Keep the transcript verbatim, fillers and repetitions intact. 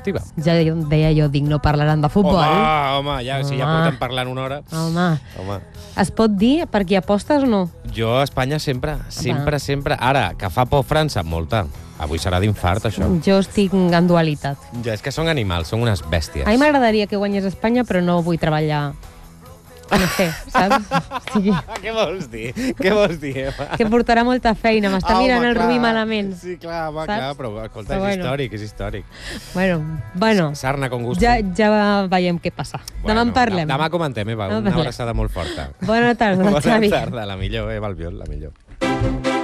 esportiva. Ja deia jo, dic, no parlaran de futbol. Home, home, ja, si ja Home. portem parlant una hora... Home. Home. Es pot dir per qui apostes o no? Jo a Espanya sempre, sempre, sempre. Ara, que fa por França, molta. Avui serà d'infart, això. Jo estic en dualitat. Ja, és que són animals, són unes bèsties. A mi m'agradaria que guanyés Espanya, però no vull treballar... No sé, saps? O sigui, Què vols dir? Què vols dir, Emma? que portarà molta feina. M'està Ah, mirant home, el clar. Rubí malament. Sí, clar, home, Saps? clar, però escolta, Però és bueno. històric, és històric. Bueno, bueno. Sarna con gusto. Ja, ja veiem què passa. Demà en parlem. Demà comentem, Eva, Demà una parlem. abraçada molt forta. Bona tarda, Bona Xavi. tarda, la millor, Eva Albiol, la millor.